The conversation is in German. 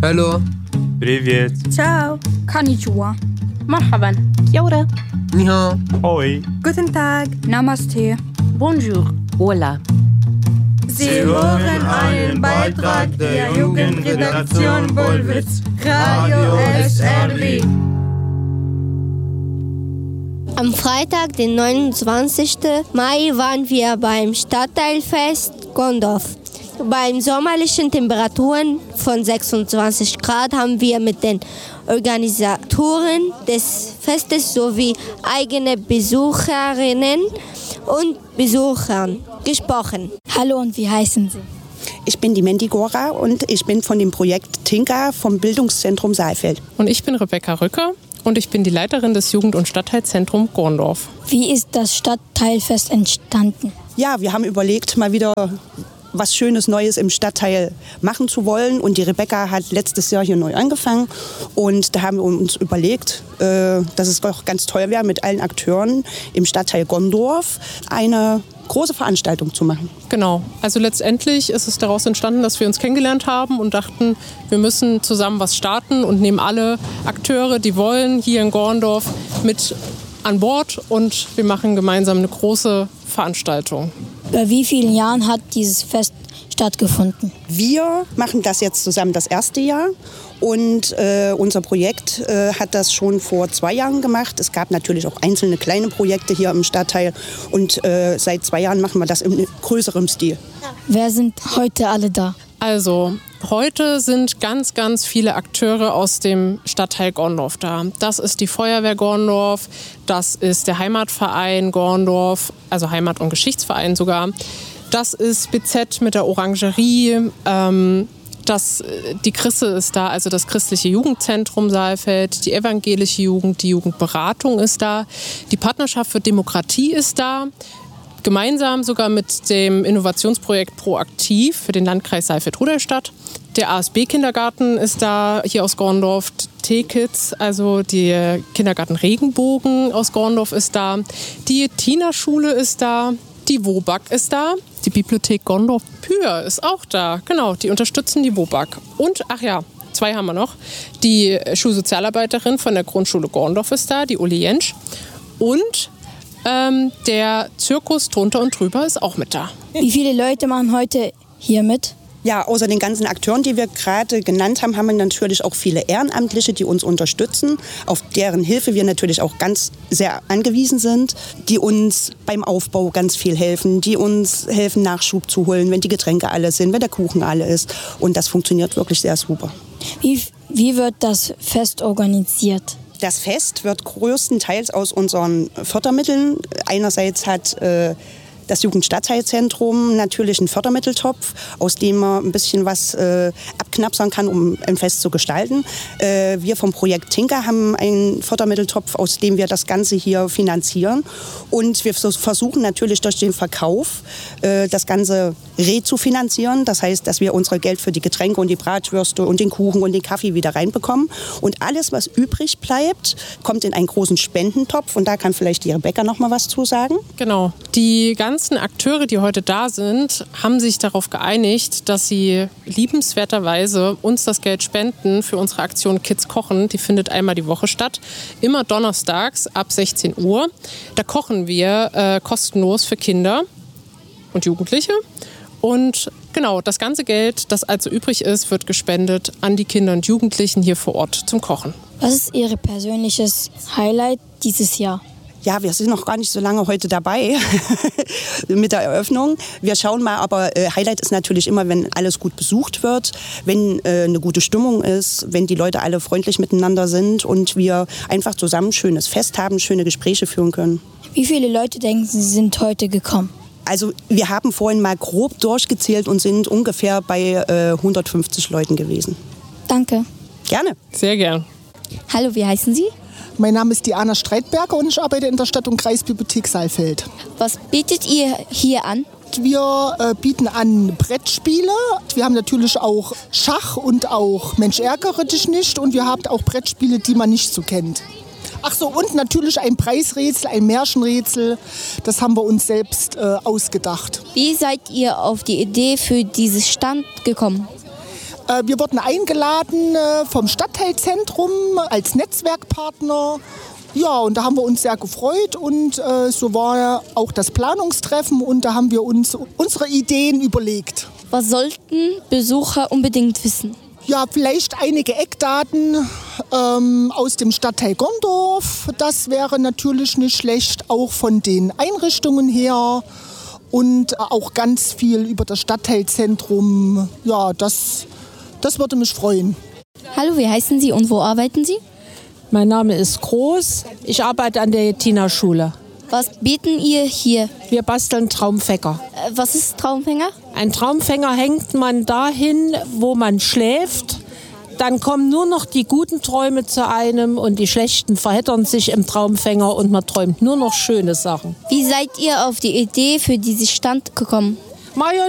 Hallo. Привет. Ciao. Konnichiwa. Marhaban. Kia Ni hao. Hoi. Guten Tag. Namaste. Bonjour. Hola. Sie hören einen Beitrag der Jugendredaktion Bullwitz, Radio SRW. Am Freitag, den 29. Mai, waren wir beim Stadtteilfest Gondorf. Bei sommerlichen Temperaturen von 26 Grad haben wir mit den Organisatoren des Festes sowie eigene Besucherinnen und Besuchern gesprochen. Hallo und wie heißen Sie? Ich bin die Mendigora und ich bin von dem Projekt Tinka vom Bildungszentrum Saalfeld. Und ich bin Rebecca Rücker und ich bin die Leiterin des Jugend- und Stadtteilzentrums Gorndorf. Wie ist das Stadtteilfest entstanden? Ja, wir haben überlegt, mal wieder was Schönes Neues im Stadtteil machen zu wollen. Und die Rebecca hat letztes Jahr hier neu angefangen. Und da haben wir uns überlegt, dass es doch ganz toll wäre, mit allen Akteuren im Stadtteil Gondorf eine große Veranstaltung zu machen. Genau, also letztendlich ist es daraus entstanden, dass wir uns kennengelernt haben und dachten, wir müssen zusammen was starten und nehmen alle Akteure, die wollen, hier in Gorndorf mit an Bord und wir machen gemeinsam eine große Veranstaltung. Bei wie vielen Jahren hat dieses Fest stattgefunden? Wir machen das jetzt zusammen das erste Jahr und unser Projekt hat das schon vor 2 Jahren gemacht. Es gab natürlich auch einzelne kleine Projekte hier im Stadtteil und seit 2 Jahren machen wir das in größerem Stil. Wer sind heute alle da? Also, heute sind ganz, ganz viele Akteure aus dem Stadtteil Gorndorf da. Das ist die Feuerwehr Gorndorf, das ist der Heimatverein Gorndorf, also Heimat- und Geschichtsverein sogar. Das ist BZ mit der Orangerie, die Chrisse ist da, also das christliche Jugendzentrum Saalfeld, die evangelische Jugend, die Jugendberatung ist da, die Partnerschaft für Demokratie ist da. Gemeinsam sogar mit dem Innovationsprojekt Proaktiv für den Landkreis Saalfeld-Rudolstadt. Der ASB-Kindergarten ist da, hier aus Gorndorf. T-Kids, also der Kindergarten Regenbogen aus Gorndorf ist da. Die Tina-Schule ist da. Die WOBAG ist da. Die Bibliothek Gondorf-Pür ist auch da. Genau, die unterstützen die WOBAG. Und, ach ja, 2 haben wir noch. Die Schulsozialarbeiterin von der Grundschule Gorndorf ist da, die Uli Jentsch. Und der Zirkus drunter und drüber ist auch mit da. Wie viele Leute machen heute hier mit? Ja, außer den ganzen Akteuren, die wir gerade genannt haben, haben wir natürlich auch viele Ehrenamtliche, die uns unterstützen, auf deren Hilfe wir natürlich auch ganz sehr angewiesen sind, die uns beim Aufbau ganz viel helfen, die uns helfen, Nachschub zu holen, wenn die Getränke alle sind, wenn der Kuchen alle ist. Und das funktioniert wirklich sehr super. Wie wird das Fest organisiert? Das Fest wird größtenteils aus unseren Fördermitteln. Einerseits hat das Jugendstadtteilzentrum natürlich einen Fördermitteltopf, aus dem man ein bisschen was abknapsern kann, um ein Fest zu gestalten. Wir vom Projekt Tinka haben einen Fördermitteltopf, aus dem wir das Ganze hier finanzieren. Und wir versuchen natürlich durch den Verkauf das Ganze rezufinanzieren. Das heißt, dass wir unser Geld für die Getränke und die Bratwürste und den Kuchen und den Kaffee wieder reinbekommen. Und alles, was übrig bleibt, kommt in einen großen Spendentopf. Und da kann vielleicht die Rebecca noch mal was zu sagen. Genau. Die ganzen Akteure, die heute da sind, haben sich darauf geeinigt, dass sie liebenswerterweise uns das Geld spenden für unsere Aktion Kids kochen. Die findet einmal die Woche statt, immer donnerstags ab 16 Uhr. Da kochen wir kostenlos für Kinder und Jugendliche. Und genau, das ganze Geld, das also übrig ist, wird gespendet an die Kinder und Jugendlichen hier vor Ort zum Kochen. Was ist Ihr persönliches Highlight dieses Jahr? Ja, wir sind noch gar nicht so lange heute dabei mit der Eröffnung. Wir schauen mal, aber Highlight ist natürlich immer, wenn alles gut besucht wird, wenn eine gute Stimmung ist, wenn die Leute alle freundlich miteinander sind und wir einfach zusammen ein schönes Fest haben, schöne Gespräche führen können. Wie viele Leute denken Sie, sind heute gekommen? Also wir haben vorhin mal grob durchgezählt und sind ungefähr bei 150 Leuten gewesen. Danke. Gerne. Sehr gern. Hallo, wie heißen Sie? Mein Name ist Diana Streitberger und ich arbeite in der Stadt- und Kreisbibliothek Saalfeld. Was bietet ihr hier an? Wir bieten an Brettspiele. Wir haben natürlich auch Schach und auch Mensch ärgere dich nicht. Und wir haben auch Brettspiele, die man nicht so kennt. Ach so, und natürlich ein Preisrätsel, ein Märchenrätsel. Das haben wir uns selbst ausgedacht. Wie seid ihr auf die Idee für dieses Stand gekommen? Wir wurden eingeladen vom Stadtteilzentrum als Netzwerkpartner. Ja, und da haben wir uns sehr gefreut und so war auch das Planungstreffen und da haben wir uns unsere Ideen überlegt. Was sollten Besucher unbedingt wissen? Ja, vielleicht einige Eckdaten aus dem Stadtteil Gondorf. Das wäre natürlich nicht schlecht, auch von den Einrichtungen her. Und auch ganz viel über das Stadtteilzentrum. Ja, das würde mich freuen. Hallo, wie heißen Sie und wo arbeiten Sie? Mein Name ist Groß. Ich arbeite an der Jettina-Schule. Was bieten ihr hier? Wir basteln Traumfänger. Was ist Traumfänger? Ein Traumfänger hängt man dahin, wo man schläft. Dann kommen nur noch die guten Träume zu einem und die schlechten verheddern sich im Traumfänger und man träumt nur noch schöne Sachen. Wie seid ihr auf die Idee für diesen Stand gekommen?